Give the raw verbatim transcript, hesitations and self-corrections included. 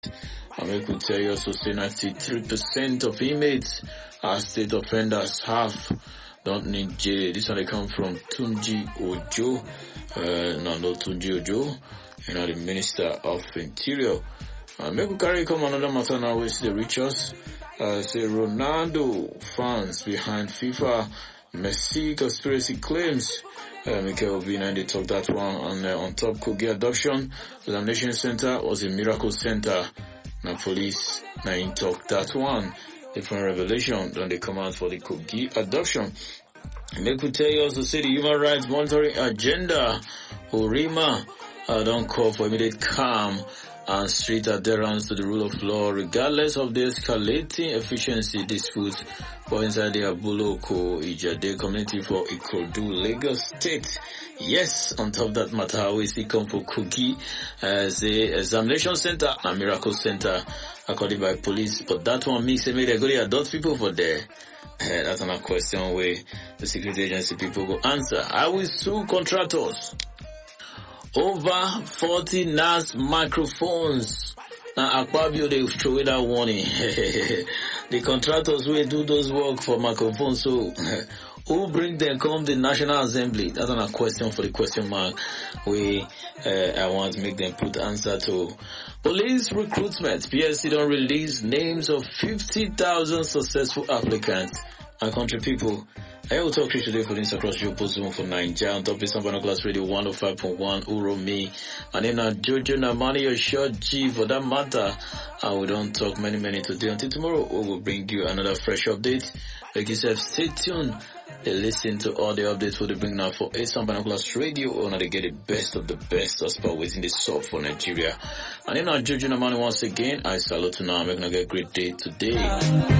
I make we tell you also say ninety-three percent of inmates are state offenders. Half don't need jail. This one they come from Tunji Ojo. Uh, no, no Tunji Ojo. You know, the Minister of Interior. Uh, make we carry come another matter now which they reach us. Uh, say Ronaldo fans behind FIFA Messi conspiracy claims. Uh, Mikel Obi and they talk that one on uh, on top Kogi adoption. The examination center was a miracle center. Now police now in talk that one. Different revelation then they come out for the Kogi adoption. Make we tell you also say the human rights monitoring agenda. Urima uh, don't call for immediate calm and strict adherence to the rule of law regardless of the escalating efficiency disputes for inside the Abuloko Ijade community for Ikorodu, Lagos State. Yes, on top of that matter, we see come for Kogi as a examination center and miracle center according by police. But that one means they made a good adult people for there. Uh, that's another question where the security agency people go answer. I will sue contractors. Over forty N A S microphones. Now, Akpabio, they throw away that warning. The contractors will do those work for microphones. So, who bring them come the National Assembly? That's not a question for the question mark. We, uh, I want to make them put answer to. Police recruitment. P S C don't release names of fifty thousand successful applicants. Our country people. I will talk to you today for this across your post zone for Nigeria on top of Sambano Glass Radio one oh five point one Uro me. And then uh, Jojo Namani or short G for that matter. And we don't talk many many today until tomorrow. We will bring you another fresh update. Like you said, stay tuned. They listen to all the updates for the bring now for a Sambano Glass Radio. Or now they get the best of the best as far within the soul for Nigeria. And then uh, Jojo Namani once again. I salute you now. I'm going to get a great day today.